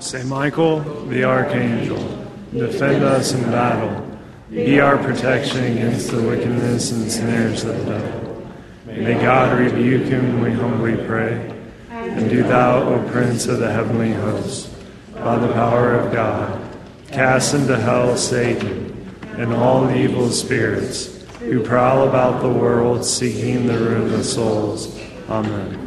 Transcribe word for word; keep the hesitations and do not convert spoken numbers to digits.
Saint Michael, the archangel, defend us in battle. Be our protection against the wickedness and snares of the devil. May God rebuke him, we humbly pray. And do thou, O Prince of the heavenly host, by the power of God, cast into hell Satan and all evil spirits who prowl about the world seeking the ruin of souls. Amen.